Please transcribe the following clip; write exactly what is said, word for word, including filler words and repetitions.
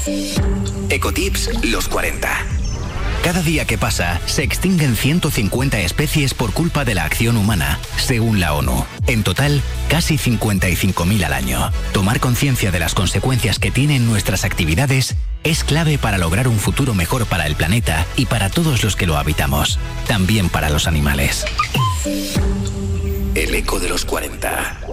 Ecotips los cuarenta. Cada día que pasa, se extinguen ciento cincuenta especies por culpa de la acción humana, según la ONU. En total, casi cincuenta y cinco mil al año. Tomar conciencia de las consecuencias que tienen nuestras actividades es clave para lograr un futuro mejor para el planeta y para todos los que lo habitamos. También para los animales. El eco de los cuarenta.